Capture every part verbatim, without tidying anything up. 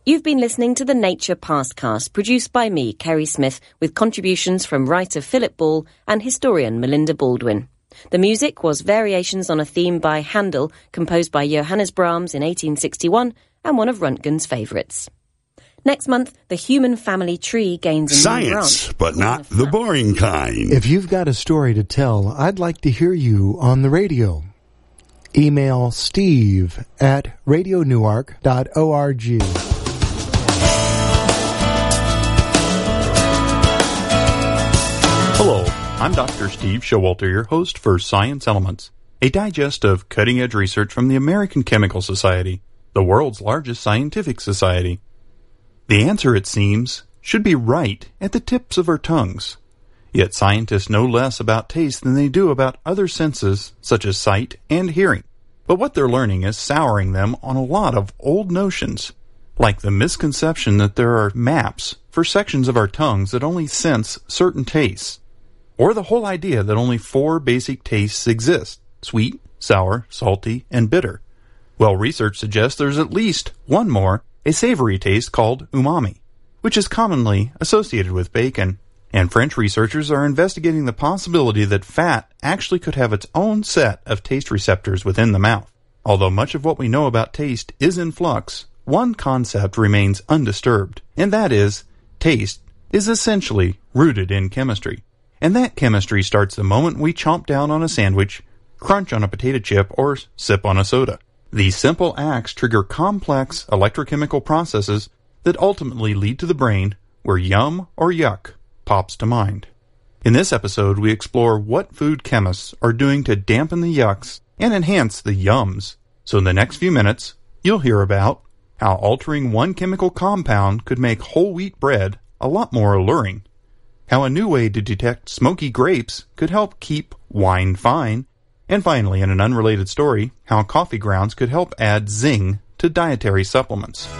You've been listening to the Nature Pastcast, produced by me, Kerry Smith, with contributions from writer Philip Ball and historian Melinda Baldwin. The music was Variations on a Theme by Handel, composed by Johannes Brahms in eighteen sixty-one, and one of Röntgen's favourites. Next month, the human family tree gains a new branch. Science, but not the boring kind. If you've got a story to tell, I'd like to hear you on the radio. Email steve at radio newark dot org. Hello, I'm Doctor Steve Showalter, your host for Science Elements, a digest of cutting-edge research from the American Chemical Society, the world's largest scientific society. The answer, it seems, should be right at the tips of our tongues. Yet scientists know less about taste than they do about other senses, such as sight and hearing. But what they're learning is souring them on a lot of old notions, like the misconception that there are maps for sections of our tongues that only sense certain tastes, or the whole idea that only four basic tastes exist: sweet, sour, salty, and bitter. Well, research suggests there's at least one more, a savory taste called umami, which is commonly associated with bacon. And French researchers are investigating the possibility that fat actually could have its own set of taste receptors within the mouth. Although much of what we know about taste is in flux, one concept remains undisturbed, and that is, taste is essentially rooted in chemistry. And that chemistry starts the moment we chomp down on a sandwich, crunch on a potato chip, or sip on a soda. These simple acts trigger complex electrochemical processes that ultimately lead to the brain, where yum or yuck pops to mind. In this episode, we explore what food chemists are doing to dampen the yucks and enhance the yums. So in the next few minutes, you'll hear about how altering one chemical compound could make whole wheat bread a lot more alluring, how a new way to detect smoky grapes could help keep wine fine, and finally, in an unrelated story, how coffee grounds could help add zing to dietary supplements.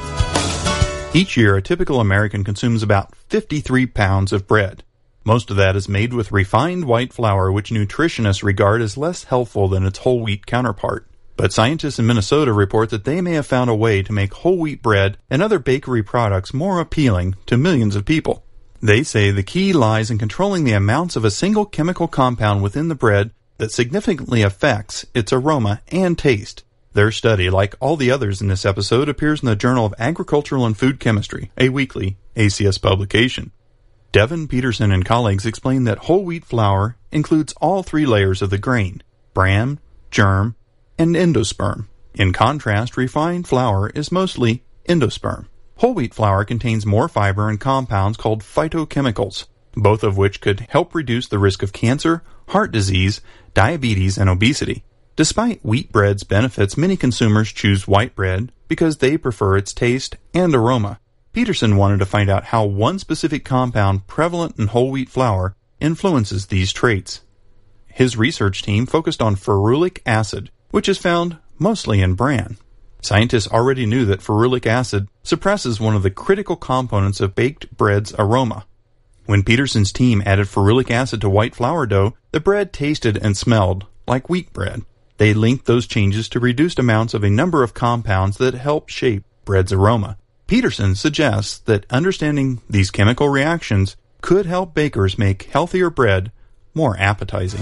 Each year, a typical American consumes about fifty-three pounds of bread. Most of that is made with refined white flour, which nutritionists regard as less healthful than its whole wheat counterpart. But scientists in Minnesota report that they may have found a way to make whole wheat bread and other bakery products more appealing to millions of people. They say the key lies in controlling the amounts of a single chemical compound within the bread that significantly affects its aroma and taste. Their study, like all the others in this episode, appears in the Journal of Agricultural and Food Chemistry, a weekly A C S publication. Devin Peterson and colleagues explain that whole wheat flour includes all three layers of the grain: bran, germ, and endosperm. In contrast, refined flour is mostly endosperm. Whole wheat flour contains more fiber and compounds called phytochemicals, both of which could help reduce the risk of cancer, heart disease, diabetes, and obesity. Despite wheat bread's benefits, many consumers choose white bread because they prefer its taste and aroma. Peterson wanted to find out how one specific compound prevalent in whole wheat flour influences these traits. His research team focused on ferulic acid, which is found mostly in bran. Scientists already knew that ferulic acid suppresses one of the critical components of baked bread's aroma. When Peterson's team added ferulic acid to white flour dough, the bread tasted and smelled like wheat bread. They linked those changes to reduced amounts of a number of compounds that help shape bread's aroma. Peterson suggests that understanding these chemical reactions could help bakers make healthier bread more appetizing.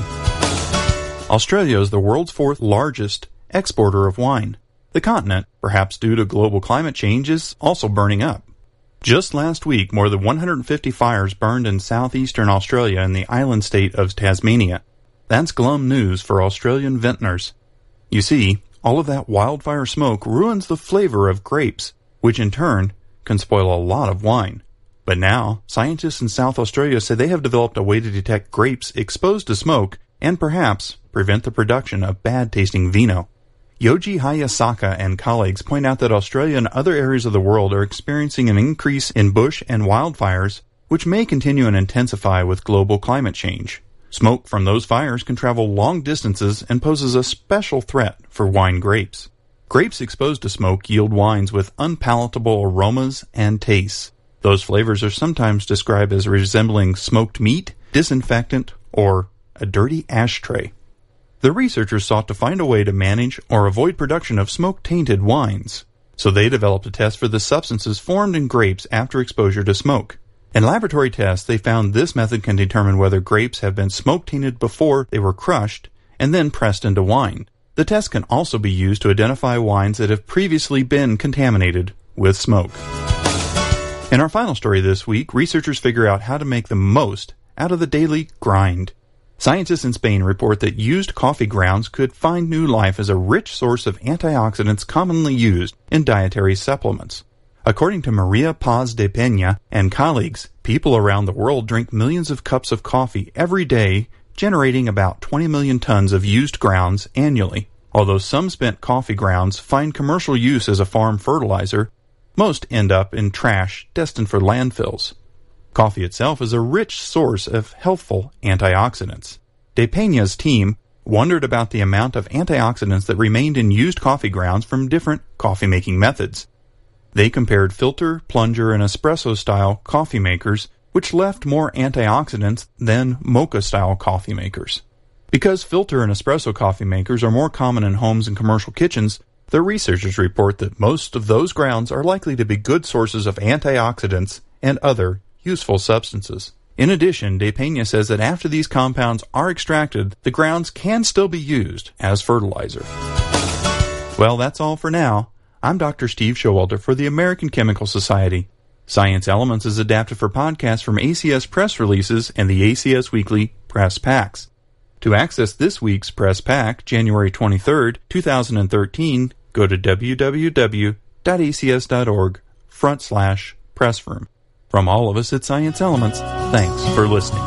Australia is the world's fourth largest exporter of wine. The continent, perhaps due to global climate change, is also burning up. Just last week, more than one hundred fifty fires burned in southeastern Australia and the island state of Tasmania. That's glum news for Australian vintners. You see, all of that wildfire smoke ruins the flavor of grapes, which in turn can spoil a lot of wine. But now, scientists in South Australia say they have developed a way to detect grapes exposed to smoke and perhaps prevent the production of bad-tasting vino. Yoji Hayasaka and colleagues point out that Australia and other areas of the world are experiencing an increase in bush and wildfires, which may continue and intensify with global climate change. Smoke from those fires can travel long distances and poses a special threat for wine grapes. Grapes exposed to smoke yield wines with unpalatable aromas and tastes. Those flavors are sometimes described as resembling smoked meat, disinfectant, or a dirty ashtray. The researchers sought to find a way to manage or avoid production of smoke-tainted wines. So they developed a test for the substances formed in grapes after exposure to smoke. In laboratory tests, they found this method can determine whether grapes have been smoke-tainted before they were crushed and then pressed into wine. The test can also be used to identify wines that have previously been contaminated with smoke. In our final story this week, researchers figure out how to make the most out of the daily grind. Scientists in Spain report that used coffee grounds could find new life as a rich source of antioxidants commonly used in dietary supplements. According to Maria Paz de Peña and colleagues, people around the world drink millions of cups of coffee every day, generating about twenty million tons of used grounds annually. Although some spent coffee grounds find commercial use as a farm fertilizer, most end up in trash destined for landfills. Coffee itself is a rich source of healthful antioxidants. De Peña's team wondered about the amount of antioxidants that remained in used coffee grounds from different coffee-making methods. They compared filter, plunger, and espresso-style coffee makers, which left more antioxidants than mocha-style coffee makers. Because filter and espresso coffee makers are more common in homes and commercial kitchens, the researchers report that most of those grounds are likely to be good sources of antioxidants and other useful substances. In addition, De Peña says that after these compounds are extracted, the grounds can still be used as fertilizer. Well, that's all for now. I'm Doctor Steve Showalter for the American Chemical Society. Science Elements is adapted for podcasts from A C S Press Releases and the A C S Weekly Press Packs. To access this week's Press Pack, January twenty-third, twenty thirteen, go to w w w dot a c s dot org front slash pressroom. From all of us at Science Elements, thanks for listening.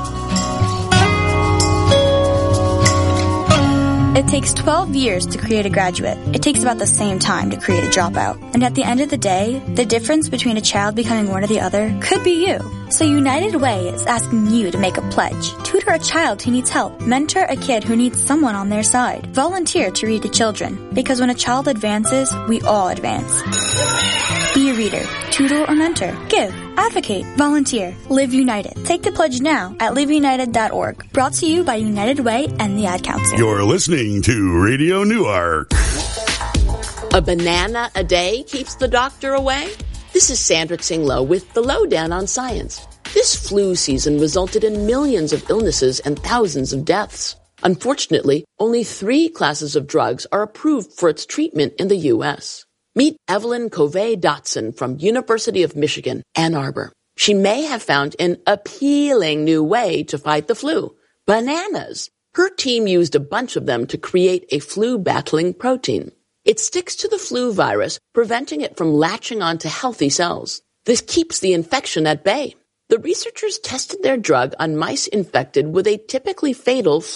It takes twelve years to create a graduate. It takes about the same time to create a dropout. And at the end of the day, the difference between a child becoming one or the other could be you. So United Way is asking you to make a pledge. Tutor a child who needs help. Mentor a kid who needs someone on their side. Volunteer to read to children. Because when a child advances, we all advance. Be a reader, tutor or mentor. Give, advocate, volunteer. Live United. Take the pledge now at live united dot org. Brought to you by United Way and the Ad Council. You're listening to Radio Newark. A banana a day keeps the doctor away? This is Sandra Tsing-Loh with The Lowdown on Science. This flu season resulted in millions of illnesses and thousands of deaths. Unfortunately, only three classes of drugs are approved for its treatment in the U S Meet Evelyn Covey-Dotson from University of Michigan, Ann Arbor. She may have found an appealing new way to fight the flu: bananas. Her team used a bunch of them to create a flu-battling protein. It sticks to the flu virus, preventing it from latching onto healthy cells. This keeps the infection at bay. The researchers tested their drug on mice infected with a typically fatal flu